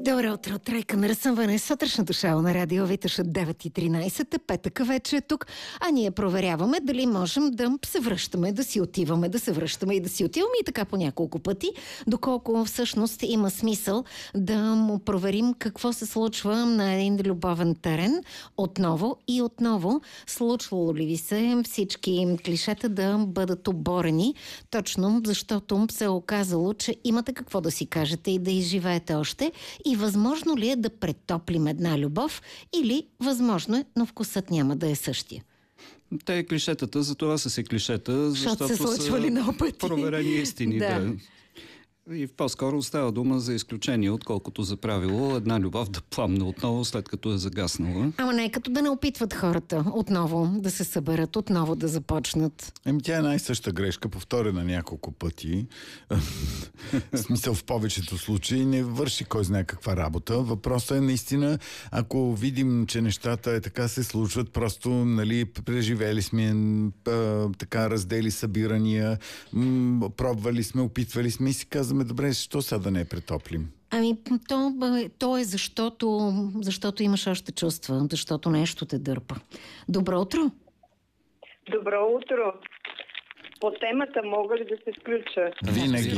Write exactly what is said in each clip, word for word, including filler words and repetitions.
Добро утро, Трайка на разсъмване. Сутрешното шоу на радио Витош от девет и тринайсет. Петък вече е тук, а ние проверяваме дали можем да се връщаме, да си отиваме, да се връщаме и да си отиваме и така по няколко пъти, доколко всъщност има смисъл да му проверим какво се случва на един любовен терен отново и отново. Случвало ли ви се всички клишета да бъдат оборени, точно защото се е оказало, че имате какво да си кажете и да изживеете още. И възможно ли е да претоплим една любов или възможно е, но вкусът няма да е същия? Те клишетата, за това са се клишета, защото се случвали много пъти. Проверени истини. Да. Да. И по-скоро става дума за изключение, отколкото за правило една любов да пламне отново, след като е загаснала. Ама не, като да не опитват хората отново да се съберат, отново да започнат. Еми, тя е най-съща грешка, повторена няколко пъти. В смисъл, в повечето случаи не върши кой знае каква работа. Въпросът е наистина, ако видим, че нещата е така се случват, просто, нали, преживели сме а, така раздели събирания, м- пробвали сме, опитвали сме и си казваме, добре, защо сега да не претоплим? Ами, то, то е защото, защото имаш още чувства, защото нещо те дърпа. Добро утро! Добро утро! По темата мога ли да се включа? Винаги.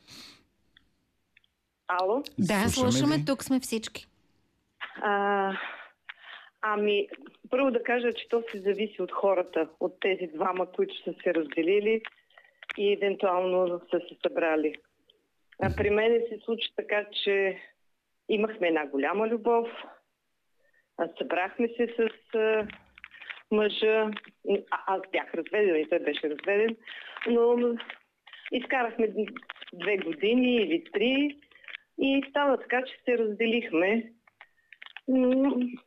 Ало? Да, Слушаме слушаме, ви. тук сме всички. А, ами, първо да кажа, че то се зависи от хората, от тези двама, които са се разделили и евентуално са се събрали. А при мен се случи така, че имахме една голяма любов, а събрахме се с а, мъжа, а, аз бях разведена и той беше разведен, но изкарахме две години или три и стана така, че се разделихме. М,